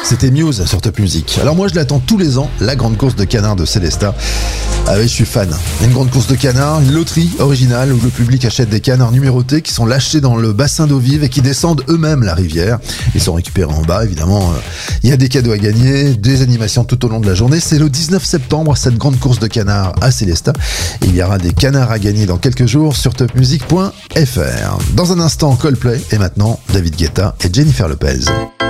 C'était Muse sur Top Music. Alors moi je l'attends tous les ans, la grande course de canards de Célestat. Ah oui, je suis fan. Une grande course de canards, une loterie originale où le public achète des canards numérotés qui sont lâchés dans le bassin d'eau vive et qui descendent eux-mêmes la rivière. Ils sont récupérés en bas, évidemment. Il y a des cadeaux à gagner, des animations tout au long de la journée. C'est le 19 septembre, cette grande course de canards à Célestat. Il y aura des canards à gagner dans quelques jours sur topmusic.fr. Dans un instant, Coldplay et maintenant David Guetta et Jennifer Lopez.